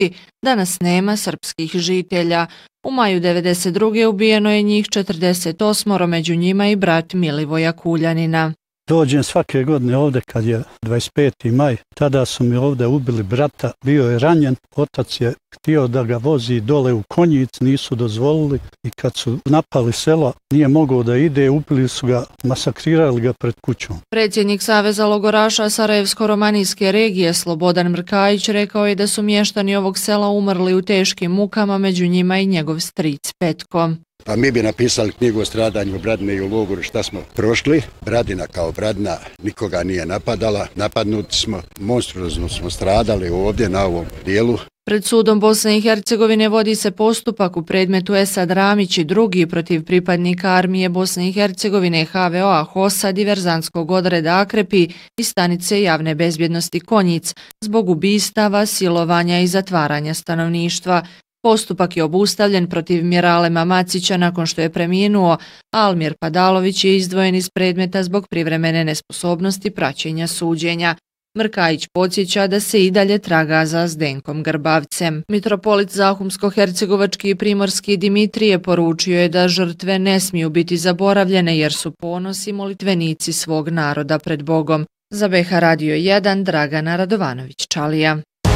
Hrvatski danas nema srpskih žitelja. U maju 1992. ubijeno je njih 48, među njima i brat Milivoja Kuljanina. Dođem svake godine ovdje kad je 25. maj, tada su mi ovdje ubili brata, bio je ranjen, otac je htio da ga vozi dole u Konjic, nisu dozvolili i kad su napali sela nije mogao da ide, ubili su ga, masakrirali ga pred kućom. Predsjednik Saveza logoraša Sarajevsko-romanijske regije Slobodan Mrkajić rekao je da su mještani ovog sela umrli u teškim mukama, među njima i njegov stric Petko. Pa mi bi napisali knjigu o stradanju Bradine i u logoru šta smo prošli. Bradina kao Bradina nikoga nije napadala, napadnuti smo, monstruozno smo stradali ovdje na ovom dijelu. Pred sudom Bosne i Hercegovine vodi se postupak u predmetu Esad Ramić i drugi protiv pripadnika armije Bosne i Hercegovine HVO-a HOS-a diverzantskog odreda Akrepi i stanice javne bezbjednosti Konjic zbog ubistava, silovanja i zatvaranja stanovništva. Postupak je obustavljen protiv Miralema Macića nakon što je preminuo, a Almir Padalović je izdvojen iz predmeta zbog privremene nesposobnosti praćenja suđenja. Mrkajić podsjeća da se i dalje traga za Zdenkom Grbavcem. Mitropolit Zahumsko-hercegovački i primorski Dimitrije poručio je da žrtve ne smiju biti zaboravljene jer su ponos i molitvenici svog naroda pred Bogom. Za BH Radio 1 Dragana Radovanović-Čalija.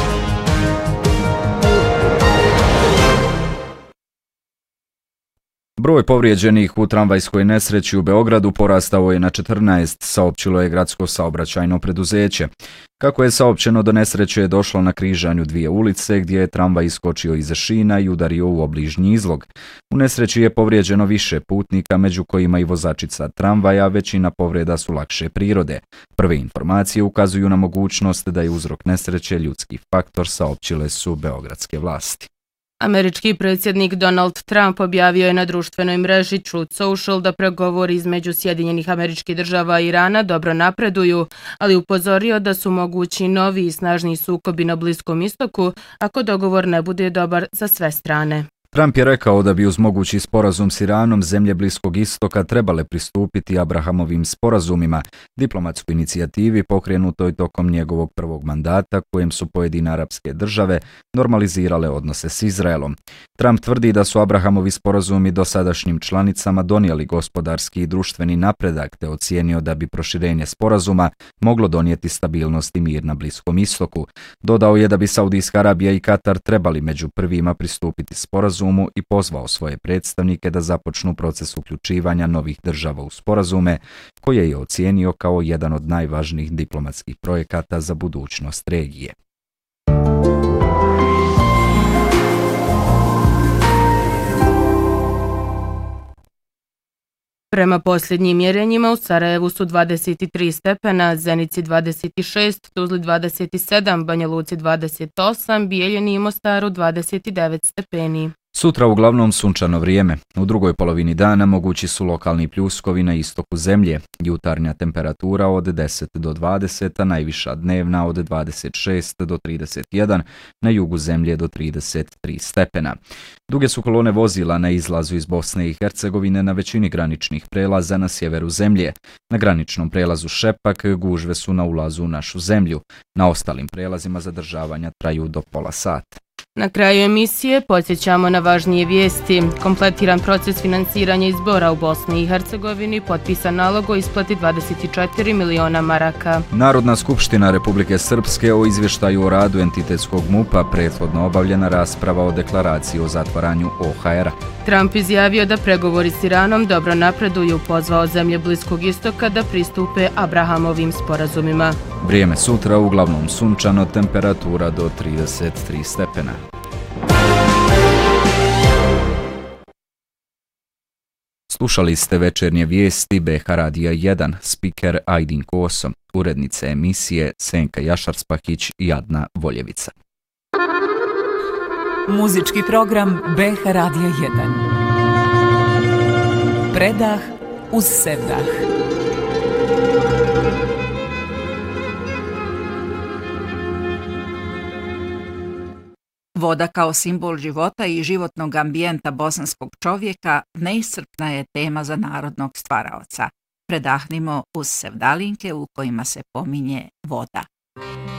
Broj povrijeđenih u tramvajskoj nesreći u Beogradu porastao je na 14, saopćilo je gradsko saobraćajno preduzeće. Kako je saopćeno, do nesreće je došlo na križanju dvije ulice gdje je tramvaj iskočio iza šina i udario u obližnji izlog. U nesreći je povrijeđeno više putnika, među kojima i vozačica tramvaja, većina povreda su lakše prirode. Prve informacije ukazuju na mogućnost da je uzrok nesreće ljudski faktor, saopćile su beogradske vlasti. Američki predsjednik Donald Trump objavio je na društvenoj mreži Truth Social da pregovori između Sjedinjenih Američkih Država i Irana dobro napreduju, ali upozorio da su mogući novi i snažni sukobi na Bliskom istoku ako dogovor ne bude dobar za sve strane. Trump je rekao da bi uz mogući sporazum s Iranom zemlje Bliskog istoka trebale pristupiti Abrahamovim sporazumima, diplomatskoj inicijativi pokrenutoj tokom njegovog prvog mandata kojem su pojedine arapske države normalizirale odnose s Izraelom. Trump tvrdi da su Abrahamovi sporazumi dosadašnjim članicama donijeli gospodarski i društveni napredak te ocijenio da bi proširenje sporazuma moglo donijeti stabilnost i mir na Bliskom istoku. Dodao je da bi Saudijska Arabija i Katar trebali među prvima pristupiti sporazumu i pozvao svoje predstavnike da započnu proces uključivanja novih država u sporazume, koje je ocijenio kao jedan od najvažnijih diplomatskih projekata za budućnost regije. Prema posljednjim mjerenjima u Sarajevu su 23 stepena, Zenici 26, Tuzli 27, Banja Luci 28, Bijeljini i Mostaru 29 stepeni. Sutra uglavnom sunčano vrijeme. U drugoj polovini dana mogući su lokalni pljuskovi na istoku zemlje. Jutarnja temperatura od 10 do 20, a najviša dnevna od 26 do 31, na jugu zemlje do 33 stepena. Duge su kolone vozila na izlazu iz Bosne i Hercegovine na većini graničnih prelaza na sjeveru zemlje. Na graničnom prelazu Šepak gužve su na ulazu u našu zemlju. Na ostalim prelazima zadržavanja traju do pola sata. Na kraju emisije podsjećamo na važnije vijesti. Kompletiran proces financiranja izbora u Bosni i Hercegovini, potpisan nalog o isplati 24 miliona maraka. Narodna skupština Republike Srpske o izvještaju o radu entitetskog MUP-a, prethodno obavljena rasprava o deklaraciji o zatvaranju OHR-a. Trump izjavio da pregovori s Iranom dobro napreduju, pozvao zemlje Bliskog istoka da pristupe Abrahamovim sporazumima. Vrijeme sutra uglavnom sunčano, temperatura do 33 stepena. Slušali ste večernje vijesti BH Radija 1, spiker Ajdin Koso, urednice emisije Senka Jašar-Spahić i Adna Voljevica. Muzički program BH Radija 1. Predah uz sevdah. Voda kao simbol života i životnog ambijenta bosanskog čovjeka neiscrpna je tema za narodnog stvaraoca. Predahnimo uz sevdalinke u kojima se pominje voda.